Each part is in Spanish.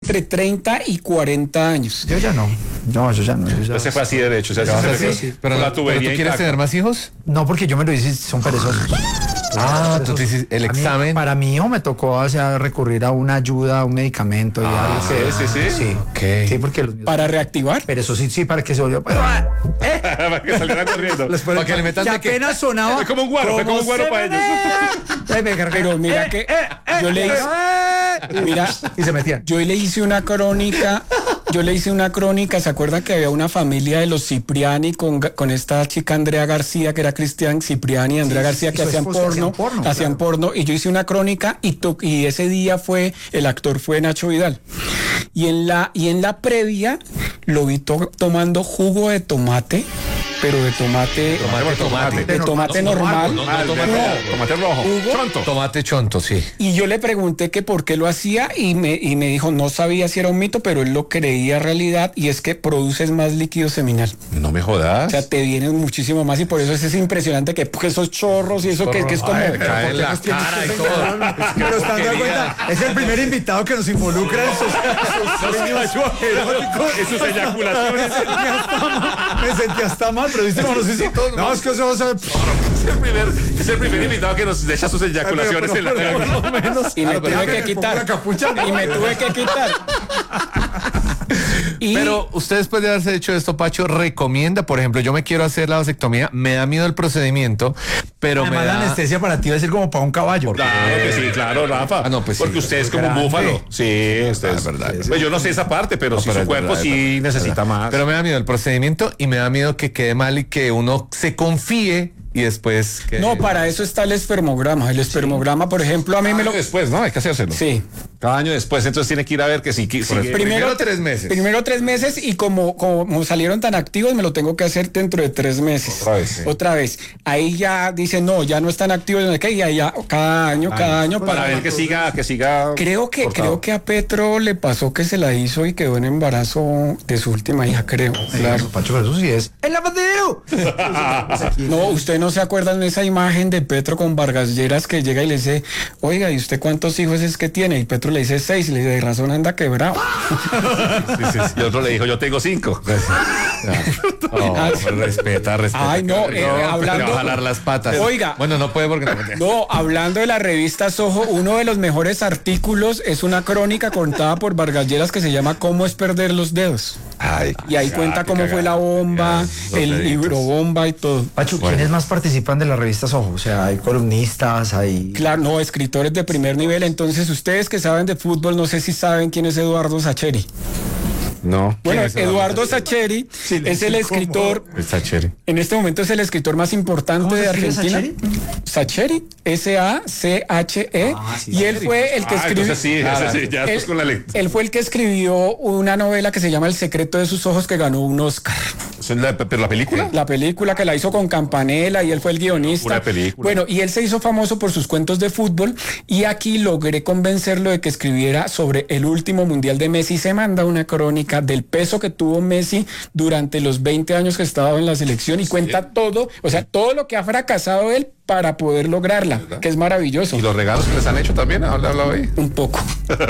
entre 30 y 40 años. Yo ya no. No, yo ya no. Se fue así derecho. O sea, Pero ¿tú quieres tener más hijos? No, porque yo me lo hice, son perezosos. Tú dices el examen. Para mi hijo me tocó recurrir a una ayuda, a un medicamento. Sí. Okay. Sí, porque para reactivar. Pero eso sí, para que se volvió. para que salieran corriendo. Para que le metan que apenas sonaba. Fue como un guaro para ellos. Pero mira que yo le hice. Mira, y se metían. Yo le hice una crónica, ¿se acuerdan que había una familia de los Cipriani con esta chica Andrea García, que era Cristian Cipriani y Andrea García, que hacían porno, y yo hice una crónica y ese día el actor fue Nacho Vidal. Y en la previa lo vi tomando jugo de tomate, pero de tomate normal. Tomate rojo. Chonto. Tomate chonto, sí. Y yo le pregunté que por qué lo hacía y me dijo, no sabía si era un mito, pero él lo creía realidad, y es que produces más líquido seminal. No me jodas. O sea, te vienen muchísimo más, y por eso es impresionante que esos chorros y eso que es como... Cae en la cara y todo. Pero están de cuenta, es el primer invitado que nos involucra en sus sus eyaculaciones. Me sentí hasta mal, pero viste, no, es que eso va a Es el primer invitado que nos deja sus eyaculaciones en la cara. Y me tuve que quitar. Pero usted, después de haberse hecho esto, Pacho, recomienda, por ejemplo, yo me quiero hacer la vasectomía, me da miedo el procedimiento, pero además la anestesia para ti va a ser como para un caballo. Claro que sí, claro, Rafa. Pues porque sí, usted es como un búfalo. Sí, usted es verdad. Pues yo no sé esa parte, pero sí, su cuerpo sí necesita más. Pero me da miedo el procedimiento y me da miedo que quede mal y que uno se confíe y después... No, para eso está el espermograma. El espermograma, por ejemplo, a mí me lo... Después, ¿no? Hay que hacérselo. Sí. Cada año después, entonces tiene que ir a ver que sí. Primero 3 meses. Primero 3 meses, y como salieron tan activos, me lo tengo que hacer dentro de 3 meses. Otra vez. Ahí ya dicen, no, ya no están activos, y ya cada año para ver que siga. Creo que a Petro le pasó que se la hizo y quedó en embarazo de su última hija, creo. Claro. Pacho, pero eso sí es. ¡El lavadero! No, usted no se acuerdan de esa imagen de Petro con Vargas Lleras, que llega y le dice, oiga, ¿y usted cuántos hijos es que tiene? Y Petro le dice 6, y le dice, de razón anda quebrado. Sí. Y otro le dijo, yo tengo 5. Respeta. Ay, no, hablando... Le va a jalar las patas. Oiga. Bueno, no puede porque... No, hablando de la revista Soho, uno de los mejores artículos es una crónica contada por Vargas Lleras que se llama ¿Cómo es perder los dedos? Y ahí cuenta cómo fue la bomba, el libro bomba y todo. Pacho, ¿quiénes más participan de la revista Soho? O sea, hay columnistas, hay... Claro, no, escritores de primer nivel. Entonces, ustedes que saben de fútbol, no sé si saben quién es Eduardo Sacheri. No. Bueno, Eduardo Sacheri es el escritor. Sacheri. En este momento es el escritor más importante de Argentina. Sacheri, S-A-C-H-E. Y él fue el que escribió. Él fue el que escribió una novela que se llama El secreto de sus ojos, que ganó un Oscar. ¿Pero la película? La película, que la hizo con Campanella, y él fue el guionista. Una película. Bueno, y él se hizo famoso por sus cuentos de fútbol, y aquí logré convencerlo de que escribiera sobre el último mundial de Messi. Se manda una crónica del peso que tuvo Messi durante los 20 años que estaba en la selección, y cuenta todo, o sea, todo lo que ha fracasado él para poder lograrla, ¿verdad? Que es maravilloso. ¿Y los regalos que les han hecho también? ¿Hablado ahí? Un poco.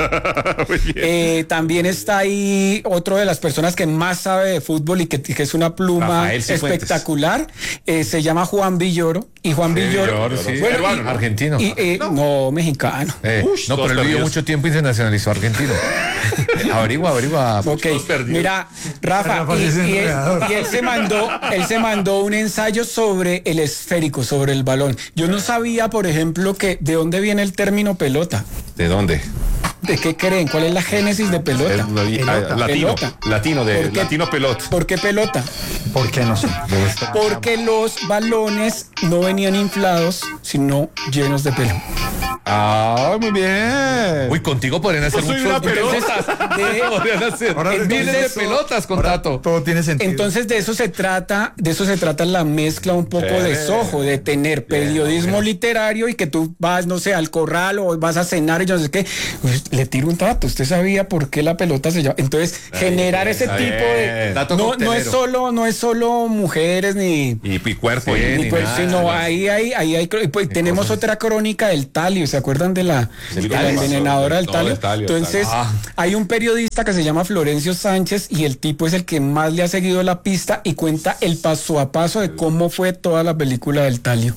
También está ahí otro de las personas que más sabe de fútbol y que es una pluma espectacular. Se llama Juan Villoro. Y Juan Villoro, sí. Bueno, argentino. No, mexicano. No, pero él vivió mucho tiempo y se nacionalizó argentino. averigua. Ok, mira, Rafa, y él se mandó un ensayo sobre el esférico, sobre el balón. Yo no sabía, por ejemplo, que de dónde viene el término pelota. ¿De dónde? ¿De qué creen? ¿Cuál es la génesis de pelota? Latino pelota. ¿Por qué pelota? ¿Por qué no sé? Porque los balones no venían inflados, sino llenos de pelo. Muy bien. Uy, contigo podrían hacer mucho. Podrían hacer miles de pelotas con Tato. Todo tiene sentido. Entonces de eso se trata la mezcla un poco de Soho, de tener periodismo literario, y que tú vas, no sé, al corral o vas a cenar y yo no sé qué, pues, le tiro un dato. ¿Usted sabía por qué la pelota se llama? Entonces, generar ese tipo de... No es solo mujeres ni cuerpo, sino ahí hay, pues, tenemos otra crónica del Talio, talio, ¿se acuerdan de la envenenadora del talio? Entonces, hay un periodista que se llama Florencio Sánchez y el tipo es el que más le ha seguido la pista y cuenta el paso a paso de cómo fue toda la película del talio.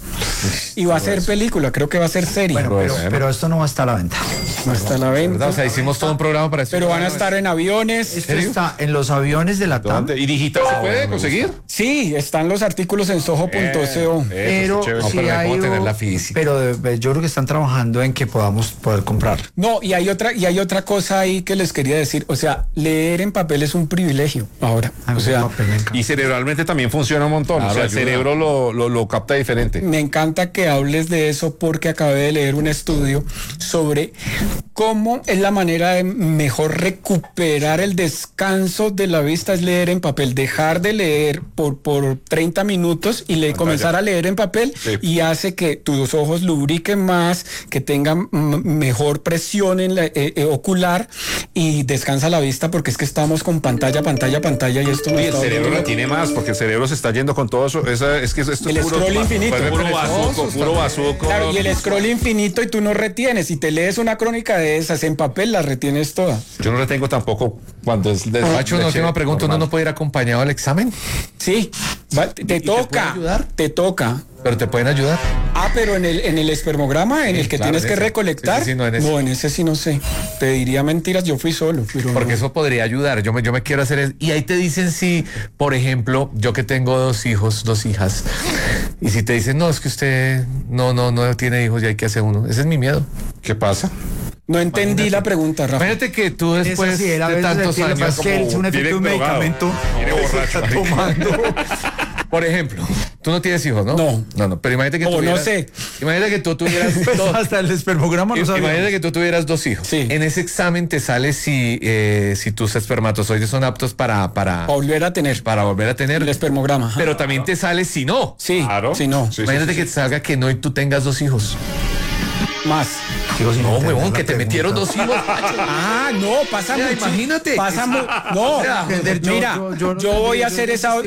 Y va a ser película, creo que va a ser serie. Bueno, pero esto no va a estar a la venta. No está a la venta. O sea, hicimos todo un programa para eso. Pero van a estar en aviones. Esto está en los aviones de la TAM. ¿Y digital se puede conseguir? Sí, están los artículos en soho.co. Pero sí hay tener la física. Pero yo creo que están trabajando en que podamos poder comprar. No, y hay otra cosa ahí que les quería decir. O sea, leer en papel es un privilegio ahora. O sea, y cerebralmente también funciona un montón. Claro, o sea, el cerebro lo capta diferente. me encanta que hables de eso porque acabé de leer un estudio sobre cómo es la manera de mejor recuperar el descanso de la vista, es leer en papel, dejar de leer por 30 minutos y comenzar a leer en papel, y hace que tus ojos lubriquen más, que tengan mejor presión en la, ocular, y descansa la vista, porque es que estamos con pantalla y esto no Y el está cerebro bien. la tiene más, porque el cerebro se está yendo con todo eso. Es que esto El es scroll infinito. Puro bazuco. Claro, y el scroll infinito, y tú no retienes. Si te lees una crónica de esas en papel, la retienes toda. Yo no retengo tampoco cuando es de Pacho, una última pregunta, ¿uno normal. no puede ir acompañado al examen? Sí, te toca. Te toca. Pero te pueden ayudar. Pero en el espermograma, en el que claro, tienes en que ese. recolectar. Sí, no, en ese. No, en ese sí no sé. Te diría mentiras, yo fui solo. Pero Porque no. eso podría ayudar. Yo me quiero hacer eso. Y ahí te dicen si, por ejemplo, yo que tengo 2 hijos, 2 hijas, y si te dicen, no, es que usted no tiene hijos y hay que hacer uno. Ese es mi miedo. ¿Qué pasa? No entendí la pregunta, Rafa. Imagínate que tú después de tantos años, que es un efecto de un medicamento. Viene borracho. Está tomando. por ejemplo, tú no tienes hijos, ¿no? No. Pero imagínate que No, tuvieras, no sé. Imagínate que tú tuvieras Hasta el espermograma no sabía. Imagínate que tú tuvieras 2 hijos. Sí. En ese examen te sale si tus espermatozoides son aptos para Volver a tener volver a tener el espermograma. Ajá. Pero también te sale si no. Sí, Claro. sí, no. Sí, Imagínate sí, que te salga que no y tú tengas 2 hijos. Más. Sigo sin No, entender huevón, la que te pregunta. metieron 2 hijos. No, pasa Ya, mucho. imagínate. No, O sea, mira, yo voy a hacer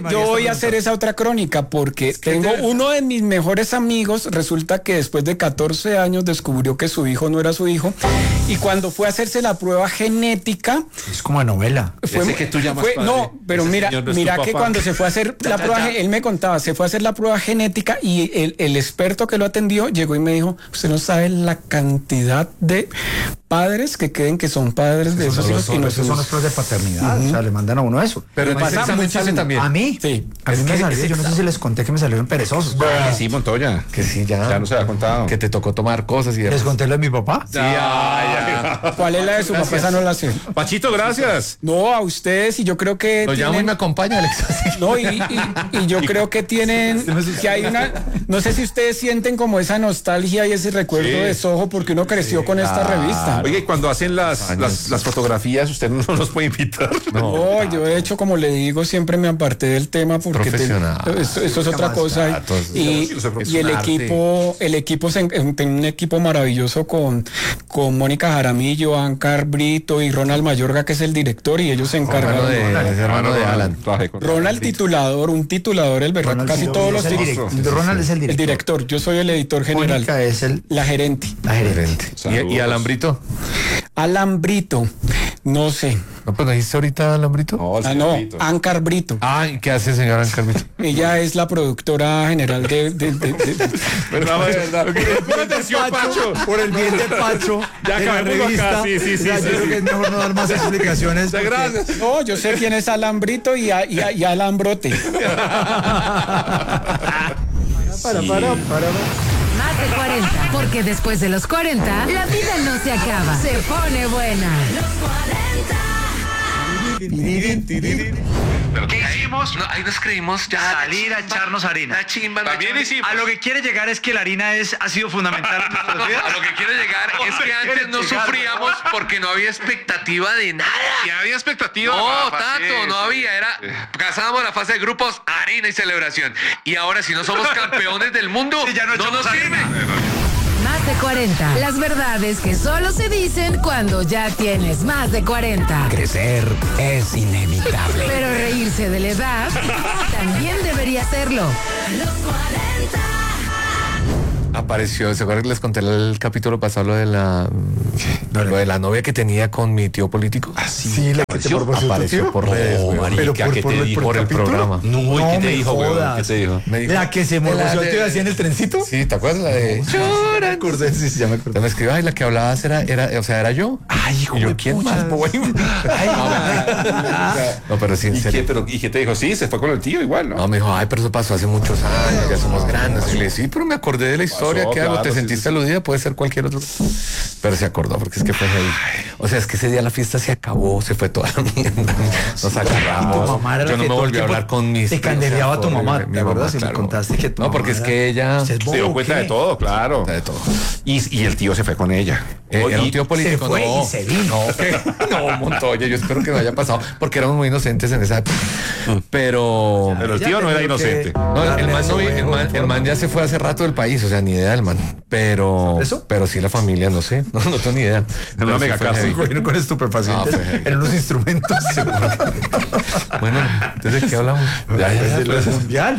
esa otra crónica porque tengo uno de mis mejores amigos, resulta que después de 14 años descubrió que su hijo no era su hijo, y cuando fue a hacerse la prueba genética, Es como de novela. Ese que tú llamas padre, no, pero ese mira, señor no es mira tu que papá. cuando se fue a hacer la prueba, él me contaba, se fue a hacer la prueba genética y el experto que lo atendió llegó y me dijo, usted no sabe la cantidad de padres que creen que son padres de esos hijos y no Esos son los pruebas de paternidad. O sea, le mandan a uno eso. Pero en ese pasa examen mucho sale también. A mí. Sí. A mí Es me que salió, ese yo no sé si les conté que me salieron perezosos. Sí, Montoya. Que sí, ya Ya no se había contado. que te tocó tomar cosas y ¿Les demás. conté lo de mi papá? Sí, ya. ¿Cuál es la de su papá? Esa no la sé. Pachito, gracias. No, a ustedes, y yo creo que Lo llamo y me acompaña, Alex. no, y yo creo que tienen, que hay una, no sé si ustedes sienten como esa nostalgia y ese recuerdo Sí. de Soho porque uno creció con esta revista. Oye, y cuando hacen las fotografías, usted no nos puede invitar. No, yo de hecho, como le digo, siempre me aparté del tema porque Profesional. eso es otra cosa. Datos. Y el equipo tengo un equipo maravilloso con Mónica Jaramillo, Ancar Brito y Ronald Mayorga, que es el director, y ellos se encargaron. Es hermano de Alan. Ronald un titulador, el verdad, Ronald casi sí, todos los es el Ronald es el el director. director, yo soy el editor general. Mónica es la gerente. gerente. ¿Y Alambrito? Alambrito, no sé. No, pues no dijiste ahorita Alambrito. No, Ancar Brito. ¿Y qué hace, señora Ancarbito? Ella es la productora general de verdad. Pon atención, Pacho. Por el bien de Pacho. Ya de la acabemos revista. acá. Sí. O sea, yo creo que es mejor no dar más explicaciones. Muchas gracias. No, yo sé quién es Alambrito y Alambrote. Para. Más de 40, porque después de los 40, la vida no se acaba, se pone buena. ¿Qué hicimos? No, ahí nos creímos ya. Salir a echarnos harina. La chimba. También hicimos. A lo que quiere llegar es que la harina ha sido fundamental en nuestras vidas. A lo que quiero llegar es que antes no sufríamos porque no había expectativa de nada. Y había expectativa. No, Rafa, tanto, sí. no había. Cazábamos la fase de grupos, harina y celebración. Y ahora, si no somos campeones del mundo, Sí, ya no no nos echamos sirve. Más de 40, las verdades que solo se dicen cuando ya tienes más de 40. Crecer es inevitable. Pero reírse de la edad también debería serlo. apareció, ¿se acuerdan que les conté el capítulo pasado lo de la novia que tenía con mi tío político? Sí, la que te apareció por redes, güey. Marica, ¿qué te dijo? Por el programa. No, ¿qué te dijo, güey? ¿Qué te dijo? Me dijo, la que se morboseó al tío así en el trencito. Sí, ¿te acuerdas? La de lloran. Sí, ya me acordé. Me escribió, ay, la que hablabas era yo. Ay, hijo Y yo, de ¿quién pucha. más? No, pero sí, en serio. ¿Y qué te dijo? Sí, se fue con el tío igual, ¿no? No, me dijo, ay, pero eso pasó hace muchos años, ya somos grandes. Y le dije, sí, pero me acordé de la historia. Pasó, ¿Qué hago? claro, ¿Te sí, sentiste sí. aludida? Puede ser cualquier otro. Pero se acordó, porque es que fue ahí. O sea, es que ese día la fiesta se acabó, se fue toda la mierda. Nos agarramos. Tu mamá era Yo la no que me todo el volví a tiempo hablar con mis. te candeleaba tu mamá, Mi ¿te acuerdas? Y me claro. contaste que tu No, porque mamá es que ella ¿Usted es Se dio bobo, cuenta qué? de todo, claro. de todo. Y el tío se fue con ella. Era un tío político, se fue no. y se vino. No, Montoya, yo espero que no haya pasado, porque éramos muy inocentes en esa época. Pero Pero el tío no era inocente. no, el man ya se fue hace rato del país, o sea, ni idea del man. Pero ¿Eso? pero sí la familia, no sé, no tengo ni idea. En Pero una sí mega fue cárcel. heavy. Vino con estupefacientes No, fue- en unos instrumentos. Bueno, ¿desde qué hablamos? Desde lo mundial.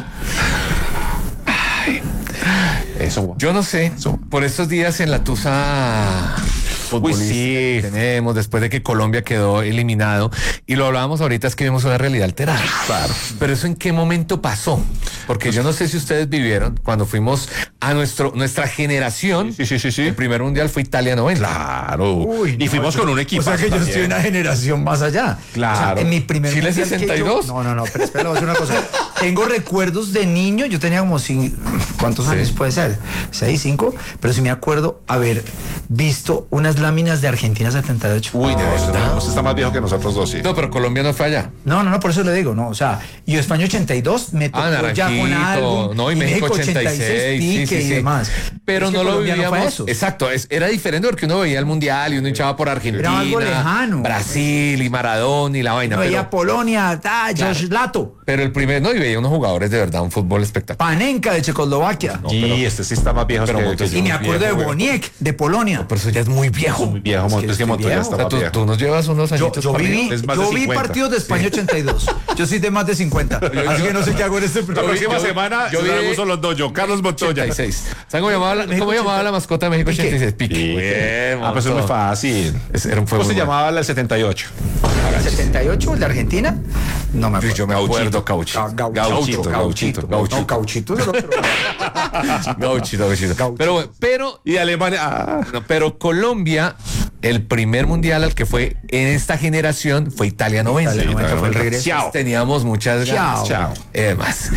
Eso. Yo no sé, por estos días en la tusa futbolística sí. que tenemos, después de que Colombia quedó eliminado, y lo hablábamos ahorita, es que vimos una realidad alterada. Claro. Pero eso en qué momento pasó, porque yo no sé si ustedes vivieron cuando fuimos a nuestra generación. Sí. El primer mundial fue Italia 90. Claro. Uy, Y no, fuimos yo- con un equipo. O sea que yo estoy una generación más allá. Claro. O sea, en mi primer ¿Chile mundial que 62? yo- No, pero espera, voy a decir una cosa. Tengo recuerdos de niño, yo tenía como ¿cuántos años puede ser? 6, 5, pero sí me acuerdo haber visto unas láminas de Argentina 78. Uy, de verdad. Usted está más viejo que nosotros dos, sí. No, pero Colombia no fue allá. No, por eso le digo, no, o sea, y España 82 me tocó ya con Naranjito, álbum, no, y México 86, Pique y demás. Pero Es que no lo Colombia no fue vivíamos. eso. Exacto, era diferente porque uno veía el mundial y uno hinchaba por Argentina, Era algo lejano. Brasil y Maradona y la vaina. No veía Pero, Polonia, Josh Lato, pero el primer, no, y veía unos jugadores de verdad, un fútbol espectacular. Panenka de Checoslovaquia. Y este sí está más viejo pero que Montes- yo. Y me acuerdo de Viejo, güey. Boniek de Polonia. Pero eso ya es muy viejo. Muy viejo, Montes, es que estoy Montoya viejo. está O sea, más tú, viejo. tú nos llevas unos añitos. Yo para viví, arriba. Es más de yo vi 50. partidos de España 82. Yo soy de más de 50. Así que no sé qué hago en este La programa. próxima semana yo yo vi- vi Augusto Londoño, Carlos Montoya. 86. ¿Saben cómo llamaba la mascota de México 86? Pique. Bien, Ah, pues es muy fácil. Era un ¿Cómo se muy llamaba la del 78? 78, el de Argentina. No me acuerdo. Yo me acuerdo, Cauchito. Gauchito. No, Cauchito es el otro. Gauchito. Pero Y Alemania. no, pero Colombia, el primer mundial al que fue en esta generación fue Italia 90. Italia 90 fue el regreso. Chao. Teníamos muchas ganas. Chao. Más.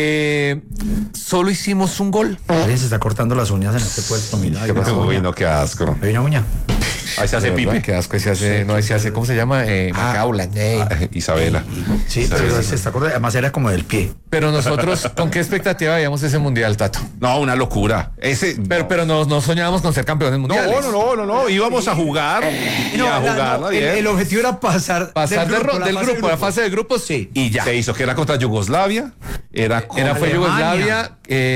Solo hicimos un gol. Alguien se está cortando las uñas en este puesto. Mira, hay una Uy, uña. no, qué asco. Hay una uña. Ahí se hace De verdad, pipe. qué asco, ahí se hace, no, ahí se hace, ¿cómo se llama? Macaula. Isabela. Sí, pero se está cortando. Además era como del pie. Pero nosotros, ¿con qué expectativa veíamos ese mundial, Tato? No, una locura. Ese. Pero no soñábamos con ser campeones mundiales. No. Íbamos a jugar. Y a jugarla bien. El objetivo era pasar Del grupo, la fase de grupos, Sí. y ya. Se hizo que era contra Yugoslavia. Fue Yugoslavia,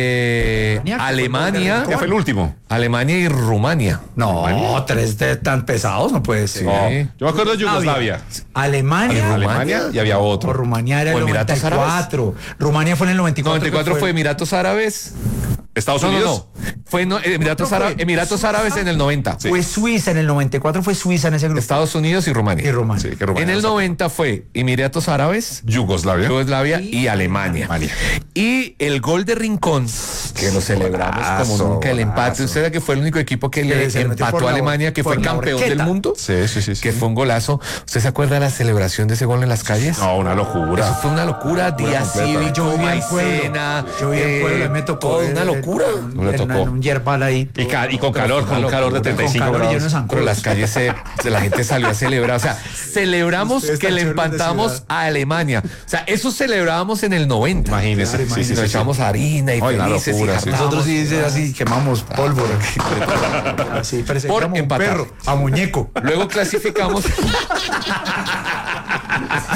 Alemania, ¿Qué fue el último? Alemania y Rumania. No, 3 de tan pesados no puede ser. No, yo me acuerdo de Yugoslavia. Alemania. Alemania y había O otro. Rumania era ¿O el Emiratos 94. Rumania fue en el 94. 94 que fue Emiratos Árabes. Estados No, Unidos. Fue Emiratos Árabes en el 90. Fue Suiza en el 94, fue Suiza en ese grupo. Estados Unidos y Rumania. Y Rumania. Sí, que Rumania En el no 90 fue Emiratos Árabes, Yugoslavia. Yugoslavia y Alemania. Y el gol de Rincón, que lo celebramos como Golazo, nunca, el empate. golazo. Usted sabe que fue el único equipo que le se metió por empató a la- Alemania, que por fue la campeón horqueta. del mundo. Sí. Que fue un golazo. ¿Usted se acuerda de la celebración de ese gol en las calles? No, una Eso locura. fue una locura, día completa. cívico, Yo vi en pueblo. maicena, Yo vi en pueblo, me tocó. todo una locura. No le tocó. En un yerbal ahí. Y con calor, con un calor de 35 calor y lleno de grados. zancudos. Pero las calles la gente salió a celebrar. O sea, celebramos Ustedes que tan le chéveres de empatamos ciudad. a Alemania. O sea, eso celebrábamos en el 90. Imagínese. Claro, Sí, sí, Nos sí. echamos harina y Ay, una felices locura, y sí. jartábamos. Nosotros sí dice así, quemamos pólvora. Así, parece Por como un empatar. perro, a muñeco. Luego clasificamos.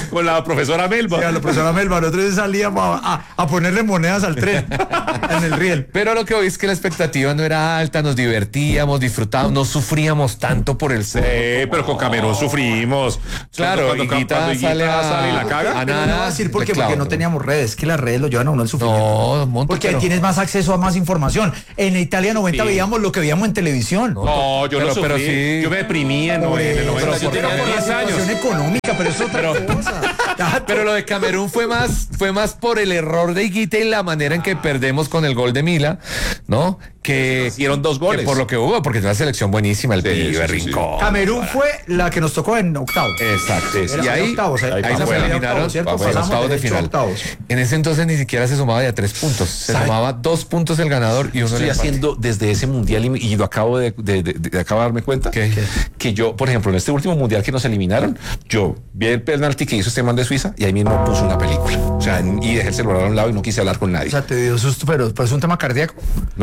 con la profesora Melba. Sí, a la profesora Melba, nosotros salíamos a ponerle monedas al tren en el riel. Pero lo que hoy es que la expectativa no era alta, nos divertíamos, disfrutábamos, no sufríamos tanto por el Sí, pero con Camerún sufrimos. Claro, cuando Higuita sale y la caga. a No nada. voy a decir porque no teníamos redes, que las redes lo llevan a uno al sufrimiento. No, monto, porque ahí pero- tienes más acceso a más información. En Italia 90 veíamos lo que veíamos en televisión. No, yo no pero sufrí. sí. Yo me deprimí en el 90. Yo tenía 10 años. Situación económica, pero es otra cosa. Pero lo de Camerún fue más por el error de Higuita y la manera en que perdemos con el gol de Mila, ¿no? Que hicieron 2 goles. que por lo que hubo, porque es una selección buenísima, el Sí, pibe sí, sí, Rincón. Camerún fue la que nos tocó en octavos. Exacto. Era Y ahí, octavos, ahí ahí nos fue. eliminaron ¿Cierto? en Pasamos octavos de derecho a final. octavos. En ese entonces ni siquiera se sumaba ya 3 puntos. Se ¿Sabe? sumaba 2 puntos el ganador y uno Estoy el empate. haciendo desde ese mundial y lo acabo de darme cuenta ¿Qué? que yo, por ejemplo, en este último mundial que nos eliminaron, yo vi el penalti que hizo este man de Suiza y ahí mismo puso una película. O sea, y dejé el celular a un lado y no quise hablar con nadie. O sea, te dio susto, pero es un tema cardíaco.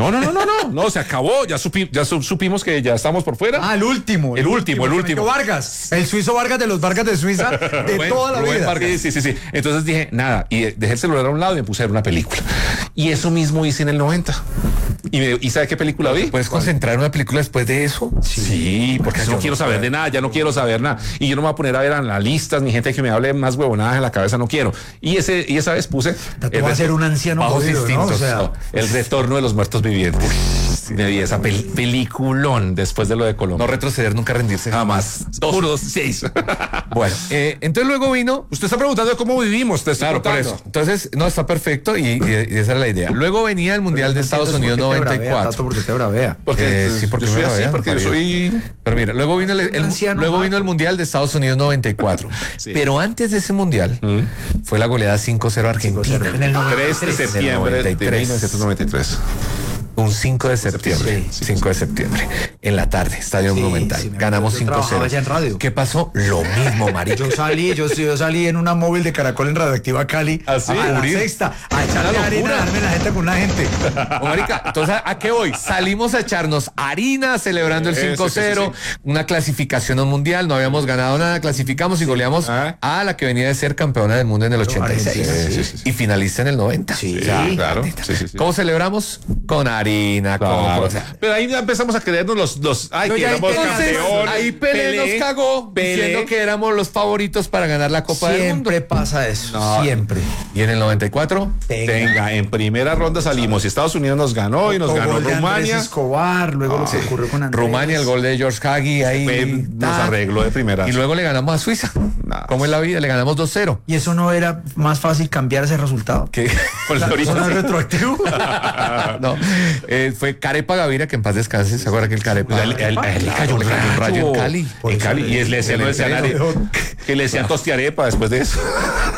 No, se acabó. Ya supimos que ya estamos por fuera. Ah, el último. El último. que metió Vargas. El suizo Vargas de los Vargas de Suiza de Rubén- toda la Rubén vida. Vargas. Sí. Entonces dije, nada, y dejé el celular a un lado y me puse a ver una película. Y eso mismo hice en el 90. ¿Y sabe qué película vi? ¿Puedes concentrar en una película después de eso? Sí, porque yo no quiero saber de nada, ya no quiero saber nada. Y yo no me voy a poner a ver analistas ni gente que me hable más huevonadas en la cabeza, no quiero. Y esa vez puse... Tú vas a ser un anciano Bajos jodido, ¿no? instintos. O sea, No, el retorno de los muertos vivientes. Me vi esa peliculón después de lo de Colombia. No retroceder, nunca rendirse. Jamás. Puros 6. Bueno, entonces luego vino... Usted está preguntando de cómo vivimos, te estoy Claro, por contando. eso. Entonces, no, está perfecto y esa era la idea. Luego venía el Mundial de Estados Unidos 94. ¿Por qué te bravea? Porque Sí, porque yo soy me así, vean, porque yo Mario. soy... Pero mira, luego vino luego vino el Mundial de Estados Unidos 94. Sí. Pero antes de ese Mundial fue la goleada 5-0 a Argentina. En el 3 de septiembre de 93. 1993. Un 5 de septiembre. Sí. 5 de septiembre. En la tarde, Estadio Sí, Monumental. sí, me Ganamos acuerdo. Yo trabajaba ya en 5-0. radio. ¿Qué pasó? Lo mismo, marico. Yo salí en una móvil de Caracol en Radioactiva Cali ¿Ah, sí? a la Uribe. sexta a echarle harina, a darme la gente con una gente. Marica, entonces, ¿a qué voy? Salimos a echarnos harina celebrando el Sí, 5-0, una clasificación a un mundial, no habíamos ganado nada, clasificamos y goleamos Ah. a la que venía de ser campeona del mundo en el 86 Argentina, y finalista en el 90. Sí, claro. Sí. ¿Cómo celebramos? Con harina, con... Claro. o sea, Pero ahí ya empezamos a creernos los ay, No, que ya éramos entonces, campeones. ahí Pelé nos cagó diciendo que éramos los favoritos para ganar la Copa del Mundo. Siempre pasa eso, siempre. Y en el 94, Venga, en primera ronda salimos y Estados Unidos nos ganó y nos ganó Gol de Andrés Rumania. Escobar, luego lo que ocurrió con Andrés. Rumania, el gol de George Hagi ahí. Nos arregló de primera. Y luego le ganamos a Suiza. Nah. ¿Cómo es la vida? Le ganamos 2-0. Y eso no era más fácil cambiar ese resultado. Que Con el ¿Eso origen. no es retroactivo? no, fue Carepa Gaviria, que en paz descanse. ¿Se acuerda que el Carepa? A él le cayó un rayo en Cali. En Cali. Y le decían, que le decían tostiarepa después de eso.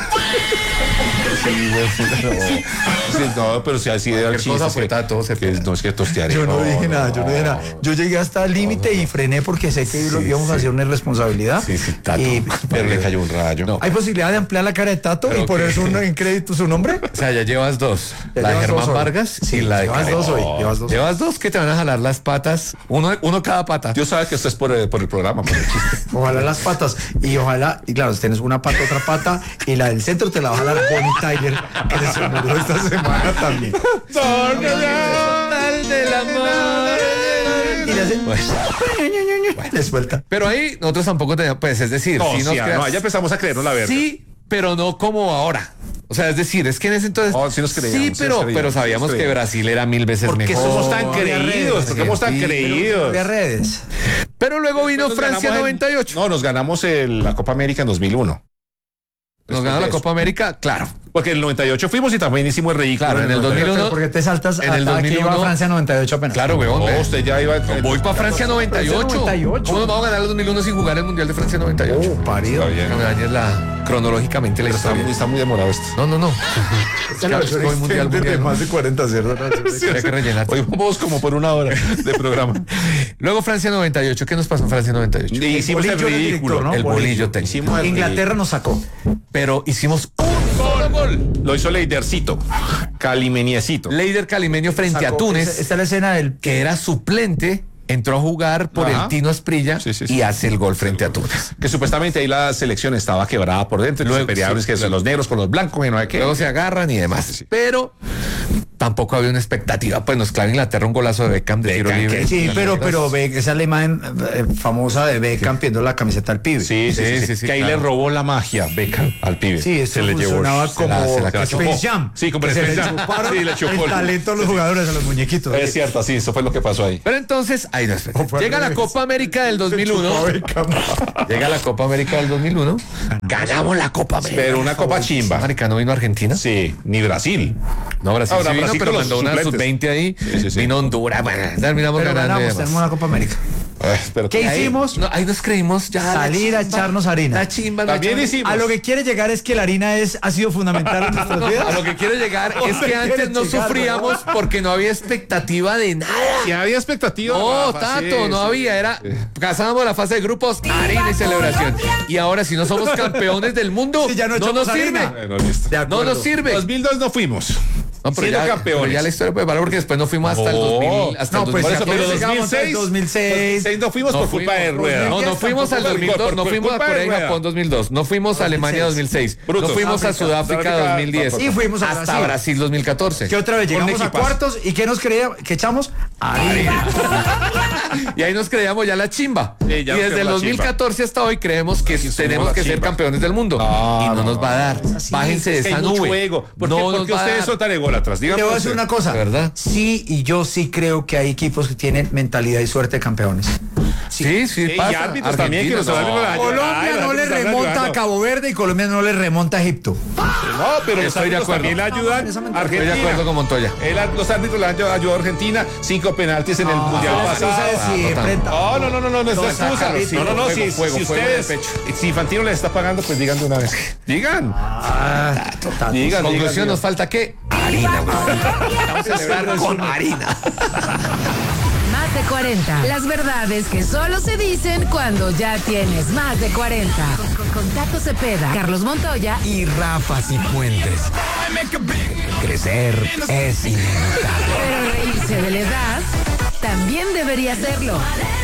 Sí, no, pero si así era el Cualquier cosa chiste. fue todo cerca. No es que tostiarepa. Yo no dije nada. Yo llegué hasta el límite y frené porque sé que lo íbamos a hacer una irresponsabilidad. Sí, Tato. Y Pero le cayó un rayo. No. hay posibilidad de ampliar la cara de Tato Pero y poner que- en crédito su nombre. O sea, ya llevas 2. Ya La de llevas Germán 2 hoy. Vargas Sí, y la de llevas Carepa. 2 hoy. Llevas 2 que te van a jalar las patas. Uno cada pata. Dios sabe que esto es por el programa, por el chiste. Ojalá las patas. Y ojalá, y claro, si tienes una pata, otra pata, y la del centro te la va a jalar Bonnie Tyler, que se murió esta semana también. Y le hace. Le suelta. Pero ahí nosotros tampoco teníamos, pues es decir, No, sí nos sí, creas- no, ya empezamos a creernos la verdad. Sí, pero no como ahora. O sea, es decir, es que en ese entonces. Oh, sí nos creíamos, sí, sí nos creíamos, pero sabíamos sí nos que creíamos. Brasil era 1000 veces Porque mejor. somos tan había creídos, redes, porque somos tan sí, creídos. Había redes. Pero luego vino Nos Francia ganamos 98. No, nos ganamos la Copa América en 2001. Nos ganó la Copa América, claro. Porque en el 98 fuimos y también hicimos el ridículo. Claro, en el 2001. ¿Por qué te saltas En el a que 2001 iba a Francia 98 apenas? Claro, weón. No, usted ya iba. Voy para Francia 98. 98. ¿Cómo nos vamos a ganar el 2001 sin jugar el Mundial de Francia 98? Parido. Está bien. No me dañes cronológicamente la Pero historia. está muy demorado esto. No. Esta es la versión Voy mundial, extended de mundial. más de 40 cerdos. Hay que rellenar. Hoy vamos como por una hora de programa. Luego Francia 98. ¿Qué nos pasó en Francia 98? Y hicimos el bolillo era el ridículo. director, ¿no? El bolillo técnico. Hicimos el Inglaterra nos sacó. Pero hicimos un solo gol. Lo hizo Leidercito, Calimeniecito. Leider Calimeño frente a Sacó- Túnez, Esta es la escena del. que era suplente entró a jugar por Ajá. el Tino Asprilla Sí. y hace el gol frente a Túnez. Que supuestamente ahí la selección estaba quebrada por dentro. Luego pelearon es que los negros con los blancos y no hay qué. Luego se agarran y demás. Pero tampoco había una expectativa. Pues nos clava Inglaterra un golazo de Beckham de tiro libre. Sí, pero esa imagen famosa de Beckham pidiendo la camiseta al pibe. Sí, que ahí claro. le robó la magia Beckham al pibe. Sí, eso funcionaba como Space Jam. Sí, como Que se Space le Jam. chuparon Sí, le chupó el talento a los jugadores, a los muñequitos. Es cierto, sí, eso fue lo que pasó ahí. Pero entonces, ahí no, espera. Llega la Copa América del 2001. Llega la Copa América del 2001. Ganamos la Copa América. Pero una copa chimba. América no vino a Argentina. Sí, ni Brasil. No, Brasil Ahora, sí vino, Brasil pero con los mandó una suplentes. sub-20 ahí. Sí. Vino Honduras. Bueno, terminamos Pero ganando. y ganamos, demás. tenemos la Copa América. Pero ¿Qué Ahí- hicimos? no, ahí nos creímos ya. Salir a echarnos harina. La chimba. la También chimba. hicimos. A lo que quiere llegar es que la harina ha sido fundamental en nuestras vidas. A lo que quiero llegar es ¿Dónde que antes quieres no llegar, sufríamos porque no había expectativa de nada. Si había expectativa. No, Rafa, Tato, sí, no sí. había. Era, pasábamos la fase de grupos, harina y celebración. Y ahora, si no somos campeones del mundo, Sí, ya no no echamos nos sirve. harina. Bueno, listo. De No acuerdo. nos sirve. 2002 no fuimos. No, pero, siendo ya, campeones. pero ya la historia puede valer porque después no fuimos hasta el 2000. Hasta No, el pues, 2014. Pero llegamos al 2006. no fuimos No por culpa de fuimos. Rueda. No, no fuimos al 2002, no fuimos a Corea y Rueda. Japón 2002, no fuimos a Alemania 2006, no Brutos. fuimos a África, Sudáfrica 2010 Y fuimos a hasta Brasil 2014. Que otra vez Con llegamos a equipazo. cuartos y ¿qué nos creía? ¿Qué echamos? Harina. Y ahí nos creíamos ya la chimba. Sí, Y ya nos desde el creemos la 2014 hasta hoy creemos que tenemos la que ser chimba. campeones del mundo. Y no nos va a dar. Bájense de Es que esa hay mucho nube. ego. ¿Por qué, No por nos qué va a ustedes dar. son tan ególatras? Te voy a Dígame decir una cosa. ¿Verdad? Sí, y yo sí creo que hay equipos que tienen mentalidad y suerte de campeones. Sí, sí, Y pasa. árbitros también que los Argentina, árbitros- no. Colombia no le remonta a Cabo Verde y Colombia no le remonta a Egipto. No, pero los Estoy de árbitros acuerdo. también le ayudan Esa a mentalidad. Estoy Argentina. de acuerdo con Montoya. Los árbitros le han ayudado a Argentina, 5 penaltis en el mundial pasado. No, no es excusa. No, si ustedes, si Infantino les está pagando, pues digan de una vez. Digan. Digan. Conclusión, nos falta qué? Harina, güey. Vamos a celebrar con harina. Más de 40. Las verdades que solo se dicen cuando ya tienes más de 40. Con Tato Cepeda, Carlos Montoya Y Rafa Cifuentes. Crecer es inevitable. pero reírse de la edad también debería serlo.